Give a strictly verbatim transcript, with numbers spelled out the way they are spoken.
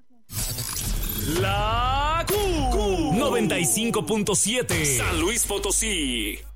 La Q noventa y cinco punto siete San Luis Potosí.